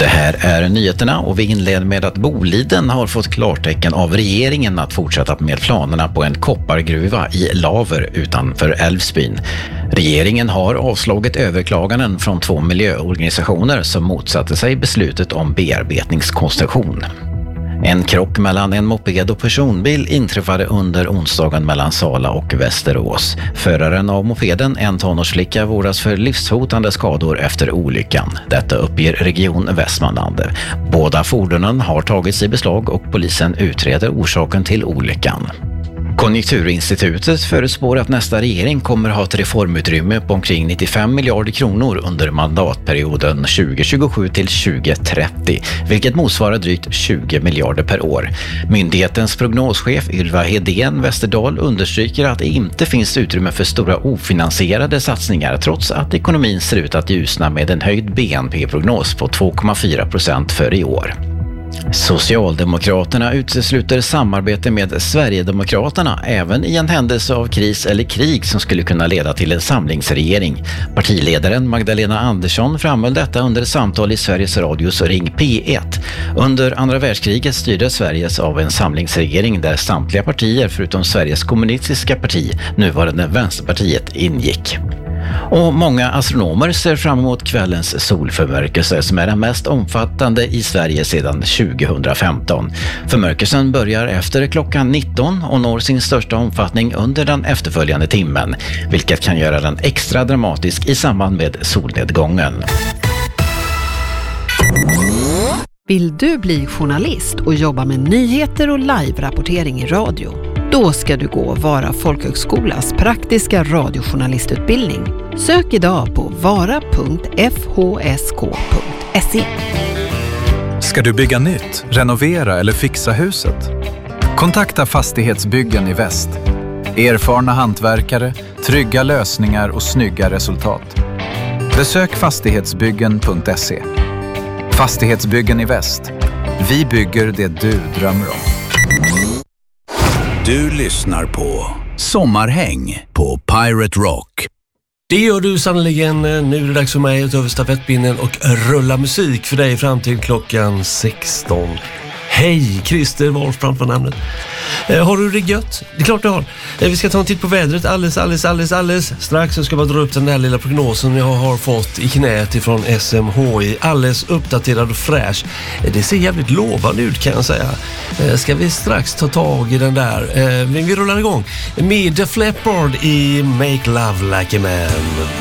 Det här är nyheterna och vi inleder med att Boliden har fått klartecken av regeringen att fortsätta med planerna på en koppargruva i Laver utanför Älvsbyn. Regeringen har avslagit överklaganden från 2 miljöorganisationer som motsatte sig beslutet om bearbetningskoncession. En krock mellan en moped och personbil inträffade under onsdagen mellan Sala och Västerås. Föraren av mopeden, en tonårsflicka, vårdas för livshotande skador efter olyckan. Detta uppger Region Västmanland. Båda fordonen har tagits i beslag och polisen utreder orsaken till olyckan. Konjunkturinstitutet förutspår att nästa regering kommer ha ett reformutrymme på omkring 95 miljarder kronor under mandatperioden 2027 till 2030, vilket motsvarar drygt 20 miljarder per år. Myndighetens prognoschef Ylva Hedén Västerdal understryker att det inte finns utrymme för stora ofinansierade satsningar trots att ekonomin ser ut att ljusna med en höjd BNP-prognos på 2,4% för i år. Socialdemokraterna utesluter samarbete med Sverigedemokraterna även i en händelse av kris eller krig som skulle kunna leda till en samlingsregering. Partiledaren Magdalena Andersson framhöll detta under samtal i Sveriges Radios Ring P1. Under andra världskriget styrde Sveriges av en samlingsregering där samtliga partier förutom Sveriges kommunistiska parti, nuvarande Vänsterpartiet, ingick. Och många astronomer ser fram emot kvällens solförmörkelse som är den mest omfattande i Sverige sedan 2015. Förmörkelsen börjar efter klockan 19 och når sin största omfattning under den efterföljande timmen, vilket kan göra den extra dramatisk i samband med solnedgången. Vill du bli journalist och jobba med nyheter och live-rapportering i radio? Då ska du gå Vara folkhögskolas praktiska radiojournalistutbildning. Sök idag på vara.fhsk.se. Ska du bygga nytt, renovera eller fixa huset? Kontakta Fastighetsbyggen i Väst. Erfarna hantverkare, trygga lösningar och snygga resultat. Besök fastighetsbyggen.se. Fastighetsbyggen i Väst. Vi bygger det du drömmer om. Du lyssnar på Sommarhäng på Pirate Rock. Det gör du sannoliken. Nu är det dags för mig att ta över stafettpinnen och rulla musik för dig fram till klockan 16. Hej, Christer Wolfbrand på namnet. Har du det gött? Det är klart du har. Vi ska ta en titt på vädret alldeles strax. Så ska jag dra upp den där lilla prognosen jag har fått i knät ifrån SMHI. Alldeles uppdaterad och fräsch. Det ser jävligt lovande ut kan jag säga. Ska vi strax ta tag i den där. Men vi rullar igång med Def Leppard i Make Love Like a Man.